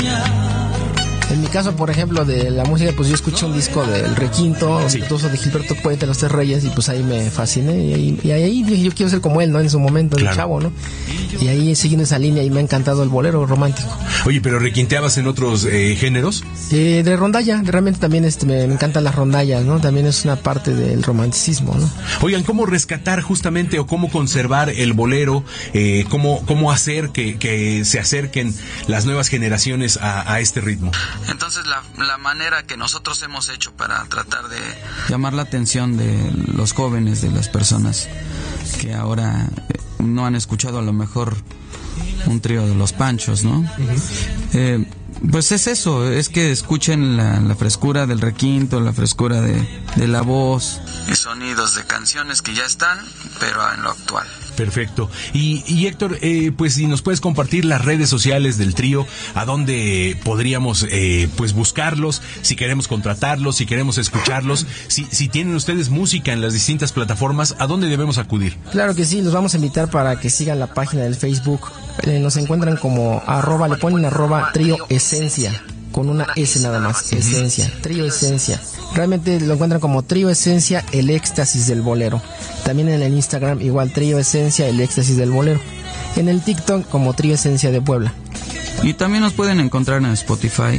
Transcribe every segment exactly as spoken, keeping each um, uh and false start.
En mi caso, por ejemplo, de la música, pues yo escuché un disco del Requinto, sí. Incluso de Gilberto Puente, Los Tres Reyes, y pues ahí me fasciné, y ahí, y ahí dije, yo quiero ser como él, ¿no? En su momento, claro. De chavo, ¿no? Y ahí siguiendo esa línea, y me ha encantado el bolero romántico. Oye, ¿pero requinteabas en otros eh, géneros? Eh, de rondalla, realmente también este, me, me encantan las rondallas, ¿no? También es una parte del romanticismo, ¿no? Oigan, ¿cómo rescatar justamente o cómo conservar el bolero? Eh, ¿cómo, ¿Cómo hacer que, que se acerquen las nuevas generaciones a, a este ritmo? Entonces, la, la manera que nosotros hemos hecho para tratar de llamar la atención de los jóvenes, de las personas que ahora no han escuchado a lo mejor un trío de Los Panchos, ¿no? Uh-huh. Eh, pues es eso, es que escuchen la, la frescura del requinto, la frescura de, de la voz. Y sonidos de canciones que ya están, pero en lo actual. Perfecto. Y, y Héctor, eh, pues si nos puedes compartir las redes sociales del trío, a dónde podríamos eh, pues buscarlos, si queremos contratarlos, si queremos escucharlos, si, si tienen ustedes música en las distintas plataformas, ¿a dónde debemos acudir? Claro que sí, los vamos a invitar para que sigan la página del Facebook. Eh, nos encuentran como arroba, le ponen arroba trío esencia, con una S nada más, esencia, trío esencia. Realmente lo encuentran como Trío Esencia, el éxtasis del bolero. También en el Instagram igual Trío Esencia, el éxtasis del bolero. En el TikTok como Trío Esencia de Puebla. Y también nos pueden encontrar en Spotify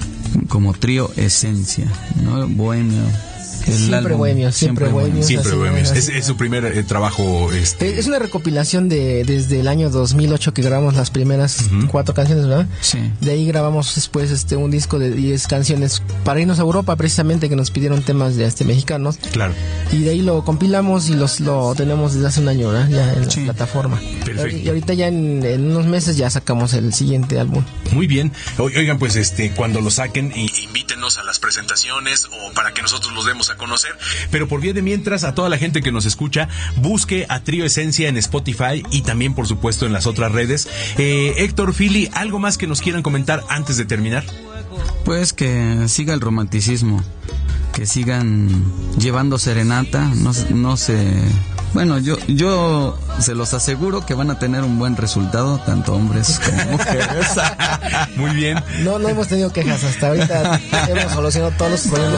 como Trío Esencia, ¿no? Bohemio. Siempre bohemios, siempre bohemios. Siempre bohemios. Es, es su primer eh, trabajo. Este... Es una recopilación de desde el año dos mil ocho que grabamos las primeras uh-huh. cuatro canciones, ¿verdad? Sí. De ahí grabamos después este un disco de diez canciones para irnos a Europa, precisamente, que nos pidieron temas de este mexicanos. Claro. Y de ahí lo compilamos y los lo tenemos desde hace un año, ¿verdad? Ya en la sí. plataforma. Perfecto. Y ahorita ya en, en unos meses ya sacamos el siguiente álbum. Muy bien. Oigan, pues este cuando lo saquen, invítenos a las presentaciones o para que nosotros los demos a conocer. Pero por vía de mientras, a toda la gente que nos escucha, busque a Trío Esencia en Spotify y también, por supuesto, en las otras redes. Eh, Héctor, Philly, ¿algo más que nos quieran comentar antes de terminar? Pues que siga el romanticismo, que sigan llevando serenata, no, no se... Bueno, yo yo se los aseguro que van a tener un buen resultado, tanto hombres como mujeres. Muy bien. No, no hemos tenido quejas hasta ahorita. Hemos solucionado todos los problemas.